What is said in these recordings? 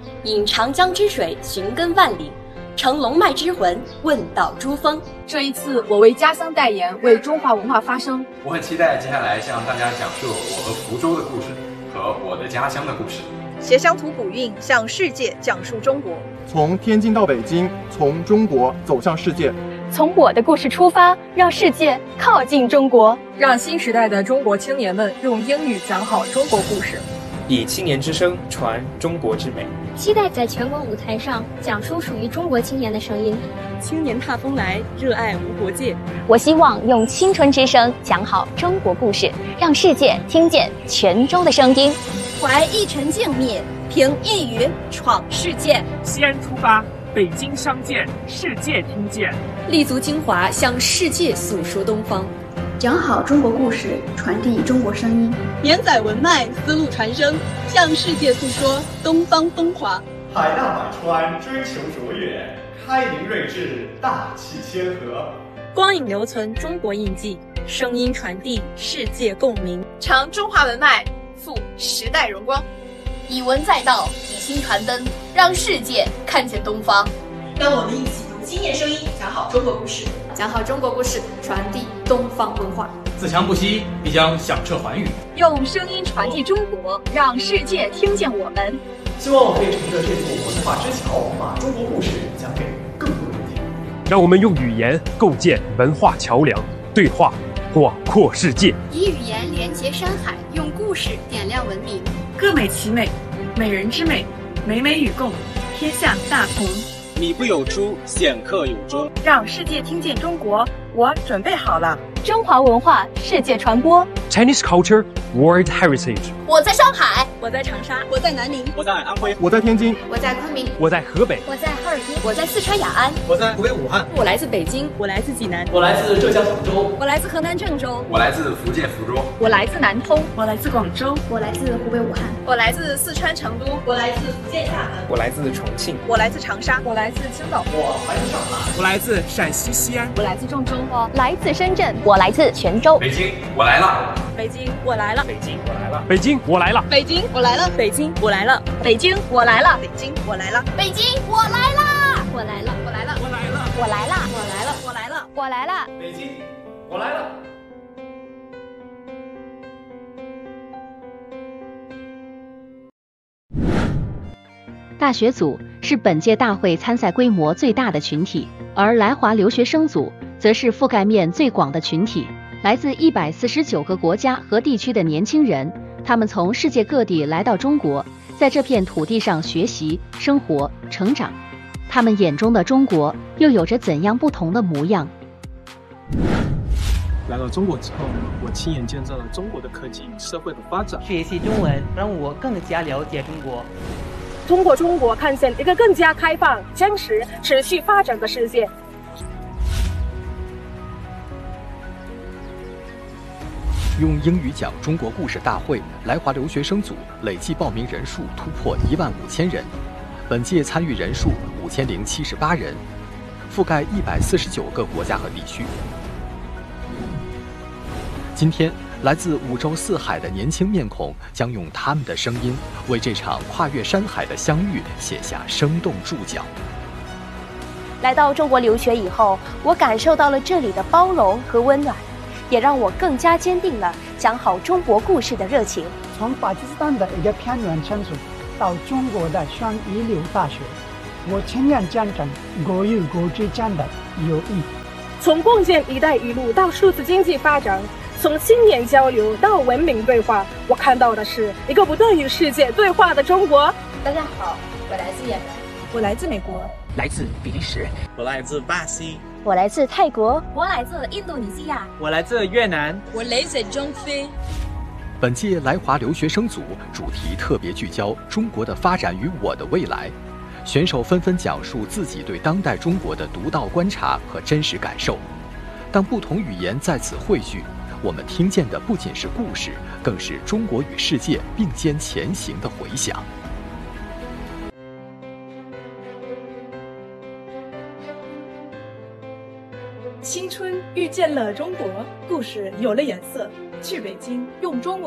引长江之水寻根万里，乘龙脉之魂问道珠峰。 这一次，我为家乡代言，为中华文化发声。 我很期待接下来向大家讲述我和福州的故事和我的家乡的故事。 携乡土古韵，向世界讲述中国。 从天津到北京，从中国走向世界。 从我的故事出发，让世界靠近中国， 让新时代的中国青年们用英语讲好中国故事， 以青年之声传中国之美。 期待在全国舞台上讲述属于中国青年的声音。 青年踏风来，热爱无国界。 我希望用青春之声讲好中国故事，让世界听见泉州的声音。 怀一城静谧，凭一语闯世界。 西安出发，北京相见，世界听见。 立足精华，向世界诉说东方。 讲好中国故事，传递中国声音。 连载文脉，丝路传声，向世界诉说东方风华。 海纳百川，追求卓越，开明睿智，大气谦和。 光影留存中国印记，声音传递世界共鸣。 承中华文脉，赴时代荣光。 以文载道，以心传灯，让世界看见东方。 让我们一起用经验声音讲好中国故事， 讲好中国故事，传递东方文化。 自强不息，必将响彻寰宇。 用声音传递中国，让世界听见我们。 希望我可以乘着这座文化之桥，把中国故事讲给更多人听。 让我们用语言构建文化桥梁，对话广阔世界。 以语言连接山海，用故事点亮文明。 各美其美，美人之美，美美与共，天下大同。 米不有诸，显客有终。 让世界听见中国，我准备好了。 中华文化世界传播 Chinese culture, world heritage。 我在上海， 我在长沙， 我在南宁， 我在安徽， 我在天津， 我在昆明， 我在河北， 我在哈尔滨， 我在四川雅安， 我在湖北武汉， 我来自北京，我来自济南， 我来自浙江杭州， 我来自河南郑州， 我来自福建福州， 我来自南通， 我来自广州， 我来自湖北武汉， 我来自四川成都，我来自福建厦门， 我来自重庆， 我来自长沙， 我来自青岛， 我来自上海， 我来自陕西西安， 我来自郑州， 我来自深圳，我来自泉州。 北京，我来了。 北京，我来了。 北京，我来了。 北京，我来了。 北京，我来了。 北京，我来了。 北京，我来了。 北京，我来了。 北京，我来啦！ 我来了， 我来了， 我来了， 我来了， 我来了，我来了， 我来了。 北京，我来了。 大学组是本届大会参赛规模最大的群体，而来华留学生组则是覆盖面最广的群体，来自149个国家和地区的年轻人，他们从世界各地来到中国，在这片土地上学习、生活、成长。他们眼中的中国又有着怎样不同的模样？ 来到中国之后，我亲眼见证了中国的科技与社会的发展。 学习中文让我更加了解中国。 通过中国看见一个更加开放、真实、持续发展的世界。 用英语讲中国故事大会来华留学生组累计报名人数突破15000人，本届参与人数5078人，覆盖149个国家和地区。今天，来自5洲4海的年轻面孔将用他们的声音，为这场跨越山海的相遇写下生动注脚。 来到中国留学以后，我感受到了这里的包容和温暖，也让我更加坚定了讲好中国故事的热情。 从巴基斯坦的一个偏远城市到中国的双一流大学，我亲眼见证国与国之间的友谊。 从共建“一带一路”到数字经济发展，从青年交流到文明对话，我看到的是一个不断与世界对话的中国。 大家好，我来自也门， 我来自美国， 来自比利时， 我来自巴西， 我来自泰国， 我来自印度尼西亚， 我来自越南， 我来自中非。 本届来华留学生组主题特别聚焦中国的发展与我的未来，选手纷纷讲述自己对当代中国的独到观察和真实感受。当不同语言在此汇聚，我们听见的不仅是故事，更是中国与世界并肩前行的回响。 青春遇见了中国，故事有了颜色。去北京用中文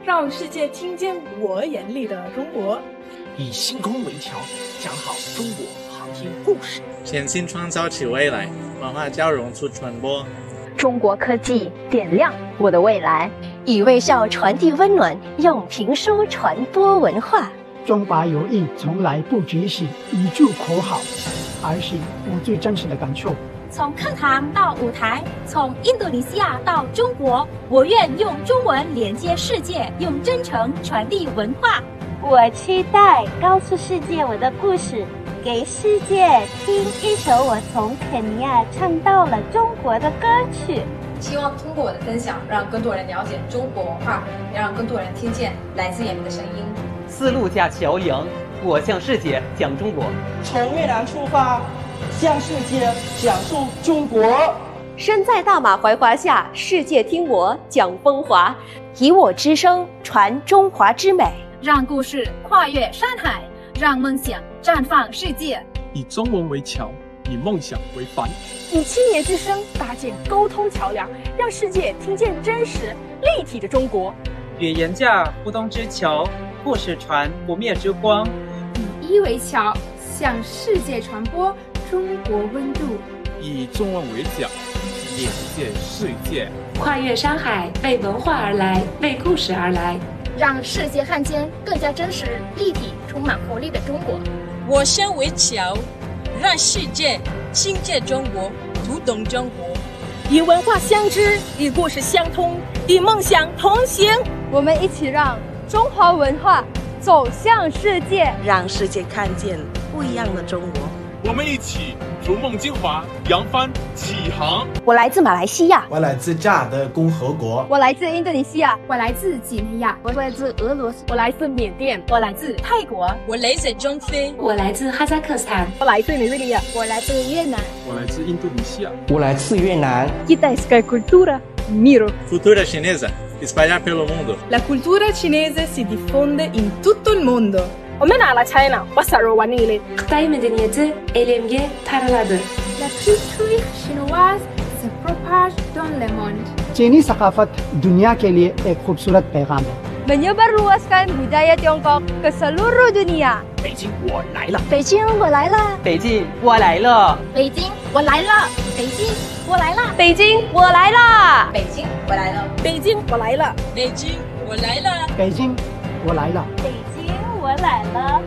让世界听见我眼里的中国。 以星空为桥，讲好中国好听故事。 全新创造起未来，文化交融促传播。 中国科技点亮我的未来，以微笑传递温暖，用评书传播文化。 中华友谊从来不只是一句口号，而是我最真实的感受。 从课堂到舞台，从印度尼西亚到中国，我愿用中文连接世界，用真诚传递文化。 我期待告诉世界我的故事，给世界听一首我从肯尼亚唱到了中国的歌曲。 希望通过我的分享，让更多人了解中国文化，也让更多人听见来自眼里的声音。 丝路架桥梁，我向世界讲中国。 从越南出发，向世界讲述中国。 身在大马怀华夏，世界听我讲风华， 以我之声传中华之美， 让故事跨越山海，让梦想绽放世界。 以中文为桥，以梦想为帆， 以青年之声搭建沟通桥梁，让世界听见真实立体的中国。 语言架互动之桥，故事传不灭之光。 以一为桥，向世界传播中国温度。 以中文为桨，连接世界。 跨越山海，为文化而来，为故事而来， 让世界看见更加真实、立体、充满活力的中国。 我身为桥，让世界听见中国，读懂中国。 以文化相知，以故事相通，以梦想同行。 我们一起让中华文化走向世界， 让世界看见不一样的中国。 我们一起逐梦金华，扬帆起航。 我来自马来西亚， 我来自加尔的共和国， 我来自印度尼西亚， 我来自几内亚， 我来自俄罗斯， 我来自缅甸， 我来自泰国， 我来自中非， 我来自哈萨克斯坦， 我来自尼日利亚， 我来自越南， 我来自印度尼西亚， 我来自越南。 Kitaisca cultura, miro. Cultura chinesa, espalhar pelo mundo. La cultura cinese si diffonde in tutto il mondo. ومن على China وصلوا ونيلي. قطعي مدنيته اليمجي تارلادر. La culture chinoise se propage dans le monde. चीनी सकाफत दुनिया के लिए एक खूबसूरत पैगाम है. Menyebarluaskan budaya Tiongkok ke seluruh dunia. 北京我来了， 北京我来了， 北京我来了， 北京我来了，北京我来了， 北京我来了， 北京我来了， 北京我来了， 北京我来了， 北京我来了， 北京我来了。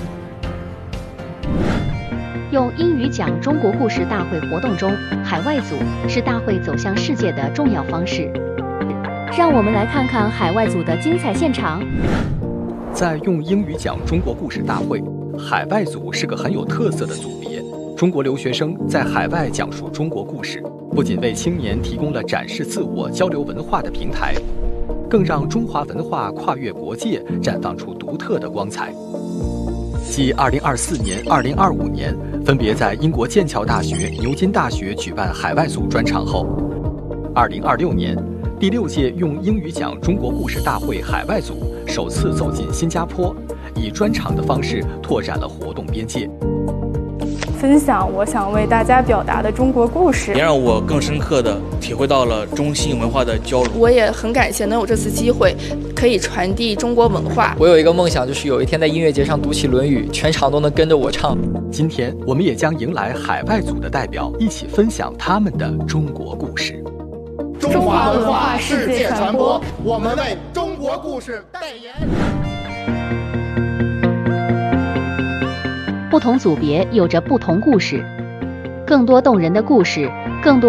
用英语讲中国故事大会活动中，海外组是大会走向世界的重要方式。让我们来看看海外组的精彩现场。 在用英语讲中国故事大会，海外组是个很有特色的组别。中国留学生在海外讲述中国故事，不仅为青年提供了展示自我、交流文化的平台，更让中华文化跨越国界，绽放出独特的光彩。继2024年、2025年分别在英国剑桥大学、牛津大学举办海外组专场后，2026年第6届用英语讲中国故事大会海外组首次走进新加坡，以专场的方式拓展了活动边界。 分享我想为大家表达的中国故事， 也让我更深刻地体会到了中西文化的交融。 我也很感谢能有这次机会，可以传递中国文化。 我有一个梦想，就是有一天在音乐节上读起《论语》，全场都能跟着我唱。 今天我们也将迎来海外组的代表，一起分享他们的中国故事。 中华文化世界传播，我们为中国故事代言。 不同组别有着不同故事，更多动人的故事，更多